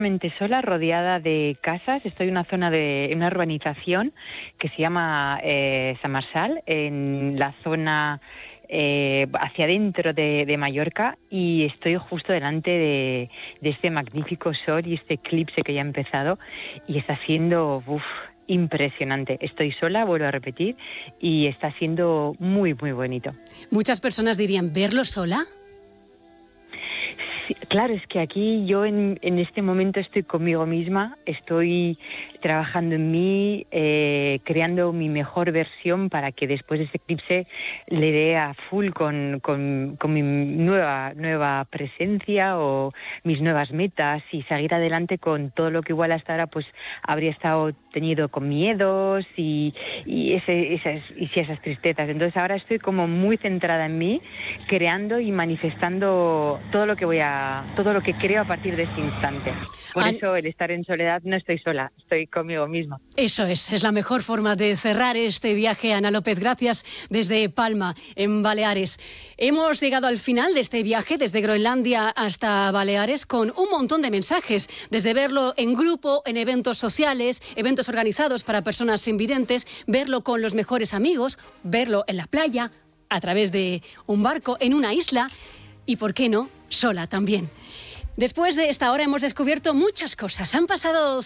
Sola, rodeada de casas. Estoy en una zona en una urbanización que se llama Samarsal, en la zona hacia adentro de Mallorca, y estoy justo delante de este magnífico sol y este eclipse que ya ha empezado y está siendo impresionante. Estoy sola, vuelvo a repetir, y está siendo muy, muy bonito. Muchas personas dirían, ¿verlo sola? Claro, es que aquí yo en este momento estoy conmigo misma, estoy trabajando en mí, creando mi mejor versión para que después de este eclipse le dé a full con mi nueva presencia o mis nuevas metas, y seguir adelante con todo lo que igual hasta ahora pues habría estado tenido con miedos y esas tristezas. Entonces ahora estoy como muy centrada en mí, creando y manifestando todo lo que creo a partir de este instante. Por eso el estar en soledad, no estoy sola, estoy conmigo misma. Eso es la mejor forma de cerrar este viaje. Ana López, gracias desde Palma, en Baleares. Hemos llegado al final de este viaje, desde Groenlandia hasta Baleares, con un montón de mensajes, desde verlo en grupo, en eventos sociales, eventos organizados para personas invidentes, verlo con los mejores amigos, verlo en la playa, a través de un barco, en una isla, y, ¿por qué no?, sola también. Después de esta hora hemos descubierto muchas cosas. Han pasado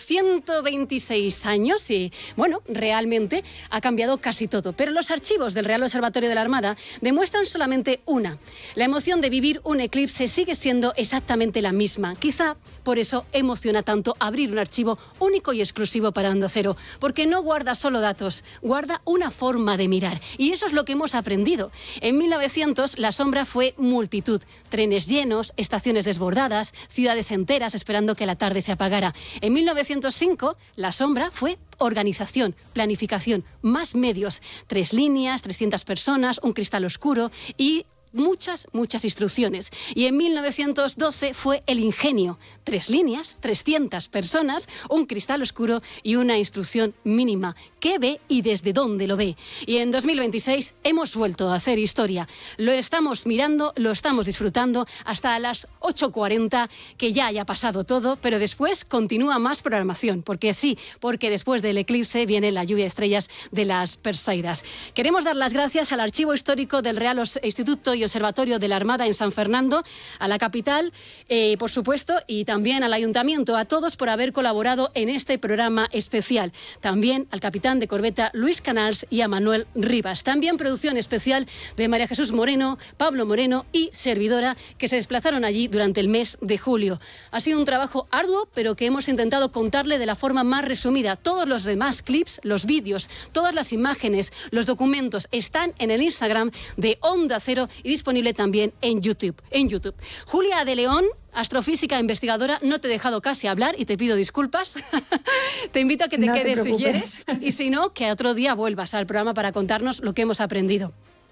126 años y, bueno, realmente ha cambiado casi todo. Pero los archivos del Real Observatorio de la Armada demuestran solamente una. La emoción de vivir un eclipse sigue siendo exactamente la misma. Quizá por eso emociona tanto abrir un archivo único y exclusivo para Onda Cero. Porque no guarda solo datos, guarda una forma de mirar. Y eso es lo que hemos aprendido. En 1900 la sombra fue multitud. Trenes llenos, estaciones desbordadas, ciudades enteras esperando que la tarde se apagara. En 1905, la sombra fue organización, planificación, más medios, 3 líneas, 300 personas, un cristal oscuro y muchas instrucciones. Y en 1912 fue el ingenio, 3 líneas, 300 personas, un cristal oscuro y una instrucción mínima. ¿Qué ve y desde dónde lo ve? Y en 2026 hemos vuelto a hacer historia. Lo estamos mirando, lo estamos disfrutando hasta las 8:40, que ya haya pasado todo, pero después continúa más programación, porque después del eclipse viene la lluvia de estrellas de las Perseidas. Queremos dar las gracias al Archivo Histórico del Real Instituto y Observatorio de la Armada en San Fernando, a la capital, por supuesto, y también al Ayuntamiento, a todos por haber colaborado en este programa especial. También al capitán de corbeta Luis Canals y a Manuel Rivas. También producción especial de María Jesús Moreno, Pablo Moreno y servidora, que se desplazaron allí durante el mes de julio. Ha sido un trabajo arduo, pero que hemos intentado contarle de la forma más resumida. Todos los demás clips, los vídeos, todas las imágenes, los documentos están en el Instagram de Onda Cero y disponible también en YouTube. Julia de León, astrofísica investigadora, no te he dejado casi hablar y te pido disculpas. Te invito a que te quedes si quieres, y si no, que otro día vuelvas al programa para contarnos lo que hemos aprendido.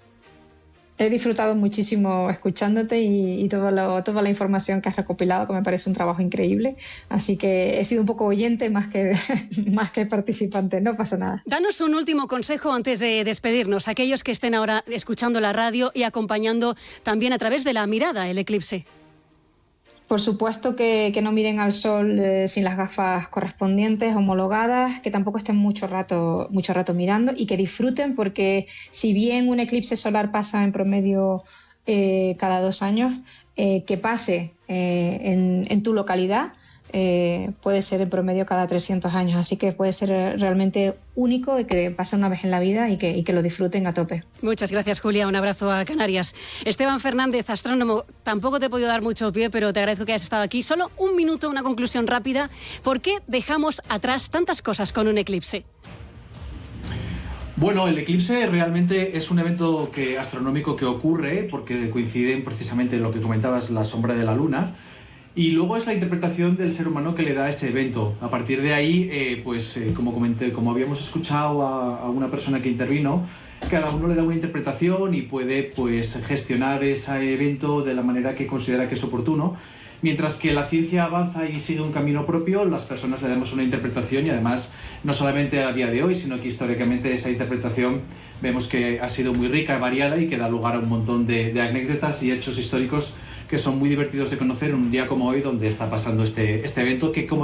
He disfrutado muchísimo escuchándote y toda la información que has recopilado, que me parece un trabajo increíble. Así que he sido un poco oyente más que participante, no pasa nada. Danos un último consejo antes de despedirnos, aquellos que estén ahora escuchando la radio y acompañando también a través de la mirada el eclipse. Por supuesto que no miren al sol sin las gafas correspondientes, homologadas, que tampoco estén mucho rato mirando y que disfruten, porque si bien un eclipse solar pasa en promedio cada 2 años, que pase en tu localidad puede ser en promedio cada 300 años, así que puede ser realmente único y que pase una vez en la vida y que lo disfruten a tope. Muchas gracias, Julia, un abrazo a Canarias. Esteban Fernández, astrónomo, tampoco te he podido dar mucho pie, pero te agradezco que hayas estado aquí. Solo un minuto, una conclusión rápida. ¿Por qué dejamos atrás tantas cosas con un eclipse? Bueno, el eclipse realmente es un evento astronómico que ocurre porque coinciden precisamente lo que comentabas, la sombra de la luna. Y luego es la interpretación del ser humano que le da ese evento. A partir de ahí, como habíamos escuchado a una persona que intervino, cada uno le da una interpretación y puede gestionar ese evento de la manera que considera que es oportuno. Mientras que la ciencia avanza y sigue un camino propio, las personas le damos una interpretación y además no solamente a día de hoy, sino que históricamente esa interpretación vemos que ha sido muy rica y variada y que da lugar a un montón de anécdotas y hechos históricos que son muy divertidos de conocer en un día como hoy donde está pasando este evento que, como